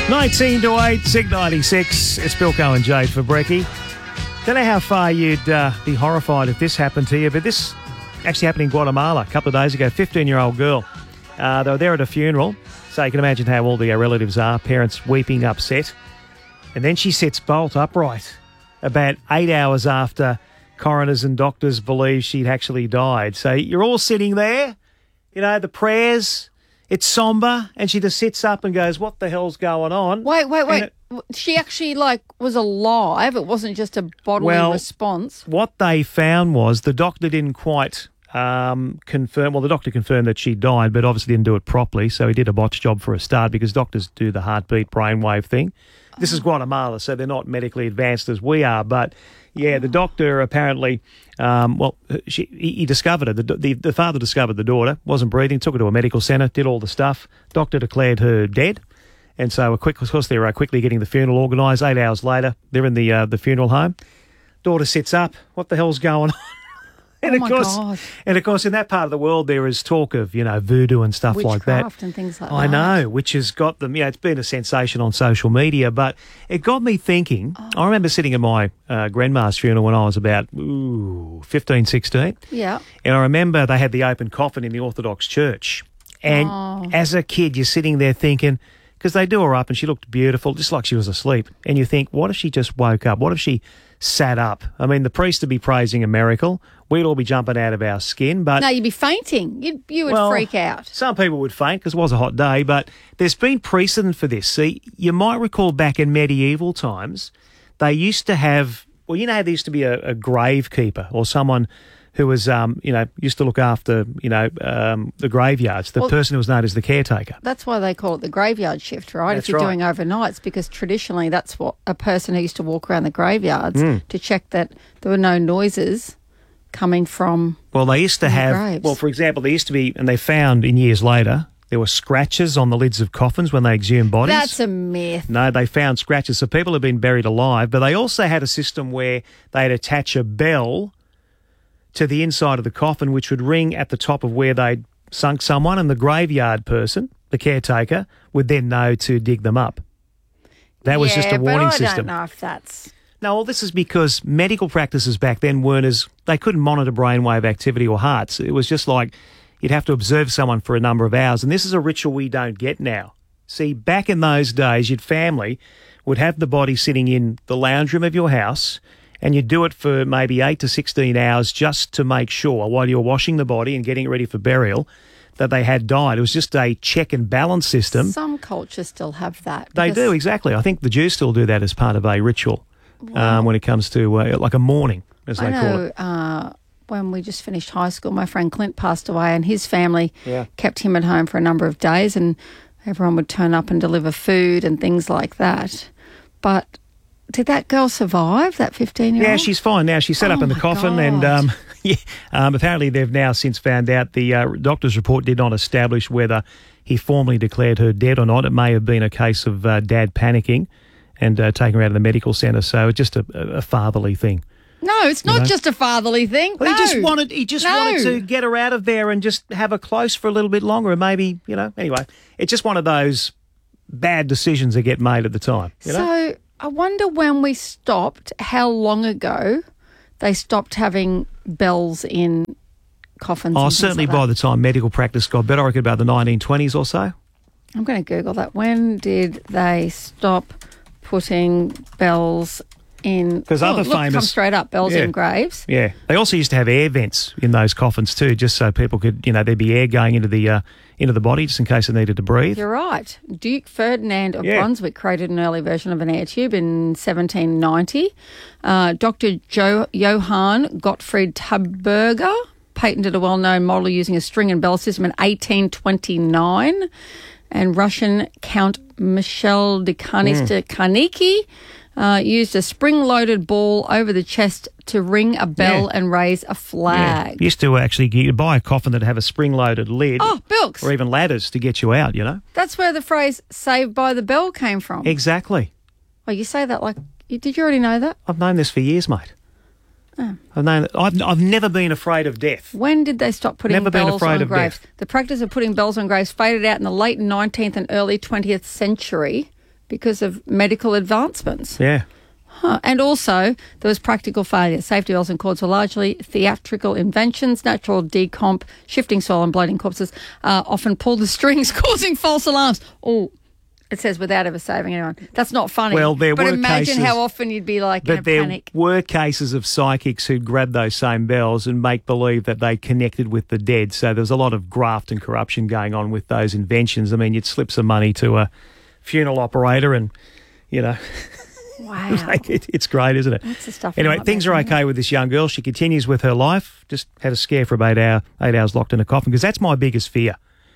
19 to 8, SIG 96. It's Bilko and Jade for Brekkie. Don't know how far you'd be horrified if this happened to you, but this actually happened in Guatemala a couple of days ago. 15-year-old girl. They were there at a funeral, so you can imagine how all the relatives are, parents weeping, upset. And then she sits bolt upright about 8 hours after coroners and doctors believe she'd actually died. So you're all sitting there, you know, the prayers, it's somber, and she just sits up and goes, what the hell's going on? Wait. She actually, was alive. It wasn't just a bodily response. What they found was the doctor didn't quite confirm. Well, the doctor confirmed that she died, but obviously didn't do it properly, so he did a botch job for a start because doctors do the heartbeat brainwave thing. This is Guatemala, so they're not medically advanced as we are, but yeah, the doctor apparently, he discovered her. The father discovered the daughter, wasn't breathing, took her to a medical centre, did all the stuff. Doctor declared her dead, and so of course they were quickly getting the funeral organised. 8 hours later, they're in the funeral home. Daughter sits up. What the hell's going on? And God. And of course, in that part of the world, there is talk of, voodoo and stuff like that. Witchcraft and things like that. I know, which has got them, it's been a sensation on social media, but it got me thinking. I remember sitting at my grandma's funeral when I was about 15, 16. Yeah. And I remember they had the open coffin in the Orthodox church. And as a kid, you're sitting there thinking, because they do her up and she looked beautiful, just like she was asleep. And you think, what if she just woke up? What if she sat up? I mean, the priest would be praising a miracle. We'd all be jumping out of our skin. But no, you'd be fainting. You would freak out. Some people would faint because it was a hot day, but there's been precedent for this. See, you might recall back in medieval times, they used to have, how there used to be a gravekeeper or someone who was, used to look after, the graveyards, the person who was known as the caretaker. That's why they call it the graveyard shift, right? That's if you're right. doing overnights, because traditionally that's what a person who used to walk around the graveyards to check that there were no noises coming from. Well, they used to have, graves. for example, there used to be, and they found in years later, there were scratches on the lids of coffins when they exhumed bodies. That's a myth. No, they found scratches. So people have been buried alive, but they also had a system where they'd attach a bell to the inside of the coffin, which would ring at the top of where they'd sunk someone, and the graveyard person, the caretaker, would then know to dig them up. That was just a warning system. I don't know if that's... No, well, this is because medical practices back then they couldn't monitor brainwave activity or hearts. It was just like you'd have to observe someone for a number of hours, and this is a ritual we don't get now. See, back in those days, your family would have the body sitting in the lounge room of your house, and you'd do it for maybe 8 to 16 hours just to make sure, while you're washing the body and getting it ready for burial, that they had died. It was just a check and balance system. Some cultures still have that. They do, exactly. I think the Jews still do that as part of a ritual. When it comes to like a mourning, as they call it. When we just finished high school, my friend Clint passed away and his family kept him at home for a number of days, and everyone would turn up and deliver food and things like that. But did that girl survive, that 15-year-old? Yeah, she's fine now. She's set up in the coffin God. and apparently they've now since found out the doctor's report did not establish whether he formally declared her dead or not. It may have been a case of dad panicking and taking her out of the medical centre. So it's just a fatherly thing. No, it's not just a fatherly thing. Well, no. He just wanted to get her out of there and just have her close for a little bit longer, and maybe, anyway. It's just one of those bad decisions that get made at the time. So I wonder when we stopped, how long ago they stopped having bells in coffins. Oh, certainly by the time medical practice got better, I reckon about the 1920s or so. I'm going to Google that. When did they stop putting bells in? Because other famous... come straight up, bells in graves. Yeah. They also used to have air vents in those coffins too, just so people could, there'd be air going into the body just in case they needed to breathe. You're right. Duke Ferdinand of Brunswick created an early version of an air tube in 1790. Dr. Johann Gottfried Taberger patented a well-known model using a string and bell system in 1829. And Russian Count Michel de Karnicki used a spring-loaded ball over the chest to ring a bell and raise a flag. Yeah. Used to actually buy a coffin that have a spring-loaded lid. Oh, bilks. Or even ladders to get you out, That's where the phrase "saved by the bell" came from. Exactly. Well, you say that did you already know that? I've known this for years, mate. Oh. I've never been afraid of death. When did they stop putting bells on graves? The practice of putting bells on graves faded out in the late 19th and early 20th century because of medical advancements. Yeah. And also, there was practical failure. Safety bells and cords were largely theatrical inventions. Natural decomp, shifting soil and bloating corpses often pull the strings, causing false alarms. Oh, it says without ever saving anyone. That's not funny. Well, but imagine cases, how often you'd be like in a panic. But there were cases of psychics who'd grab those same bells and make believe that they connected with the dead. So there was a lot of graft and corruption going on with those inventions. I mean, you'd slip some money to a funeral operator and, you know... Wow. It's great, isn't it? That's the stuff. Anyway, things are okay with this young girl. She continues with her life. Just had a scare for about 8 hours locked in a coffin, because that's my biggest fear.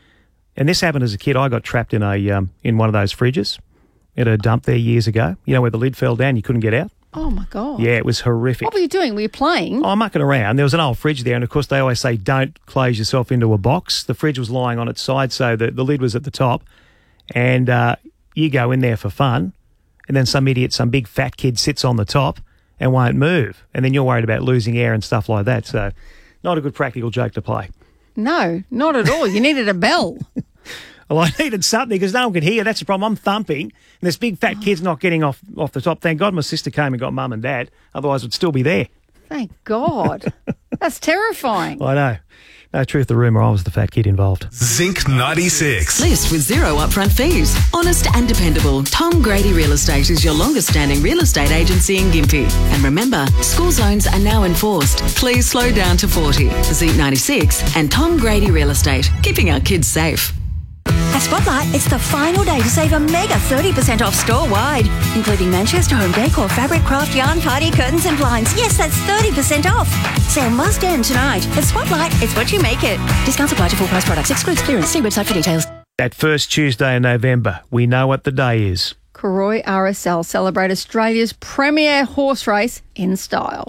And this happened as a kid. I got trapped in one of those fridges at a dump there years ago. You know, where the lid fell down, you couldn't get out. Oh, my God. Yeah, it was horrific. What were you doing? Were you playing? I'm mucking around. There was an old fridge there, and of course they always say don't close yourself into a box. The fridge was lying on its side, so the lid was at the top, and you go in there for fun. And then some idiot, some big fat kid sits on the top and won't move. And then you're worried about losing air and stuff like that. So not a good practical joke to play. No, not at all. You needed a bell. Well, I needed something because no one could hear. That's the problem. I'm thumping and this big fat kid's not getting off the top. Thank God my sister came and got mum and dad. Otherwise, we'd still be there. Thank God. That's terrifying. I know. No, truth the rumour, I was the fat kid involved. Zinc 96. List with zero upfront fees. Honest and dependable. Tom Grady Real Estate is your longest standing real estate agency in Gympie. And remember, school zones are now enforced. Please slow down to 40. Zinc 96 and Tom Grady Real Estate. Keeping our kids safe. At Spotlight, it's the final day to save a mega 30% off store-wide, including Manchester Home Decor, fabric, craft, yarn, party, curtains and blinds. Yes, that's 30% off. Sale must end tonight. At Spotlight, it's what you make it. Discounts apply to full-price products. Excludes clearance. See website for details. That first Tuesday in November, we know what the day is. Koroy RSL celebrate Australia's premier horse race in style.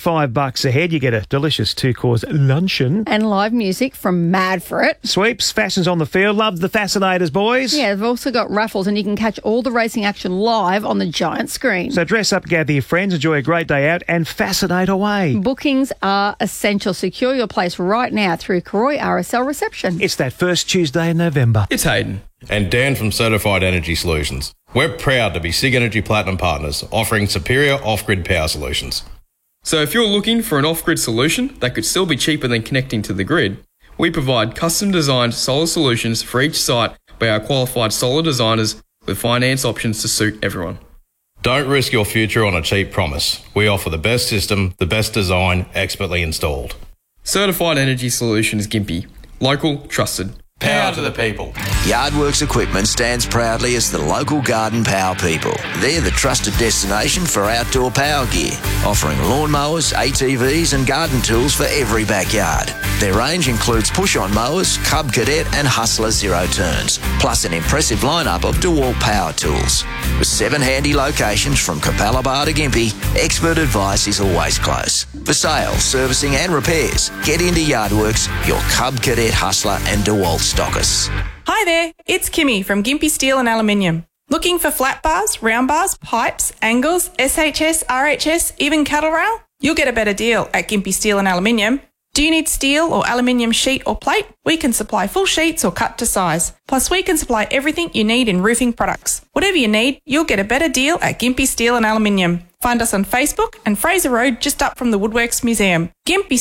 $45 a head, you get a delicious two-course luncheon. And live music from Mad for It. Sweeps, fashions on the field. Love the Fascinators, boys. Yeah, they've also got raffles and you can catch all the racing action live on the giant screen. So dress up, gather your friends, enjoy a great day out and fascinate away. Bookings are essential. Secure your place right now through Koroy RSL reception. It's that first Tuesday in November. It's Hayden. And Dan from Certified Energy Solutions. We're proud to be SIG Energy Platinum partners, offering superior off-grid power solutions. So if you're looking for an off-grid solution that could still be cheaper than connecting to the grid, we provide custom-designed solar solutions for each site by our qualified solar designers with finance options to suit everyone. Don't risk your future on a cheap promise. We offer the best system, the best design, expertly installed. Certified Energy Solutions Gympie. Local, trusted. Power to the people. Yardworks Equipment stands proudly as the local garden power people. They're the trusted destination for outdoor power gear, offering lawnmowers, ATVs and garden tools for every backyard. Their range includes push-on mowers, Cub Cadet and Hustler Zero Turns, plus an impressive lineup of DeWalt power tools. With 7 handy locations from Capalaba to Gympie, expert advice is always close. For sales, servicing and repairs, get into Yardworks, your Cub Cadet, Hustler and DeWalt stockists. Hi there, it's Kimmy from Gympie Steel and Aluminium. Looking for flat bars, round bars, pipes, angles, SHS, RHS, even cattle rail? You'll get a better deal at Gympie Steel and Aluminium. Do you need steel or aluminium sheet or plate? We can supply full sheets or cut to size. Plus, we can supply everything you need in roofing products. Whatever you need, you'll get a better deal at Gympie Steel and Aluminium. Find us on Facebook and Fraser Road just up from the Woodworks Museum.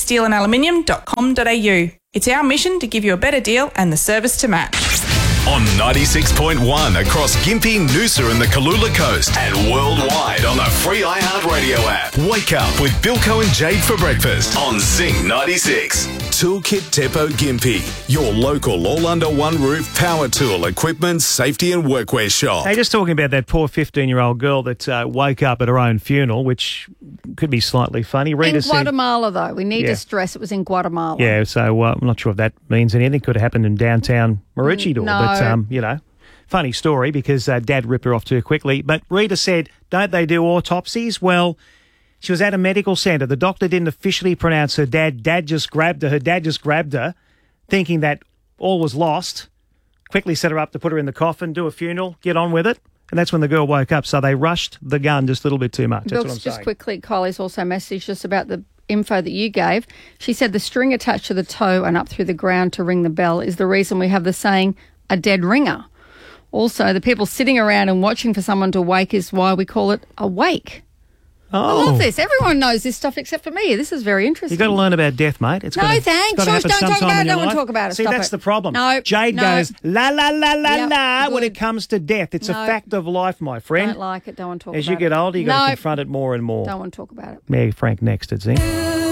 gympiesteelandaluminium.com.au. It's our mission to give you a better deal and the service to match. On 96.1 across Gympie, Noosa and the Kalula Coast and worldwide on the free iHeartRadio app. Wake up with Bilko and Jade for breakfast on Zinc 96. Toolkit Depot Gympie, your local all-under-one-roof power tool, equipment, safety and workwear shop. Hey, just talking about that poor 15-year-old girl that woke up at her own funeral, which could be slightly funny. Rita in Guatemala, though. We need to stress it was in Guatemala. Yeah, so I'm not sure if that means anything. Could have happened in downtown Maroochydore. No. But, funny story because Dad ripped her off too quickly. But Rita said, don't they do autopsies? Well, she was at a medical centre. The doctor didn't officially pronounce her dad. Dad just grabbed her. Her dad just grabbed her, thinking that all was lost. Quickly set her up to put her in the coffin, do a funeral, get on with it. And that's when the girl woke up. So they rushed the gun just a little bit too much. That's what I'm just saying. Quickly, Kylie's also messaged us about the info that you gave. She said the string attached to the toe and up through the ground to ring the bell is the reason we have the saying, a dead ringer. Also, the people sitting around and watching for someone to wake is why we call it a wake. Oh. I love this. Everyone knows this stuff except for me. This is very interesting. You've got to learn about death, mate. It's No, gotta, thanks. It's gotta Josh, happen don't talk sometime about it. in your Don't want life. to talk about it. See, Stop that's it. the problem. No, Jade no. goes, la, la, la, la, Yep, la, when good. it comes to death. It's a No. fact of life, my friend. Don't like it. Don't want to talk As about it. you get older, you've got to No. confront it more and more. Don't want to talk about it. Mary Frank next, it's in.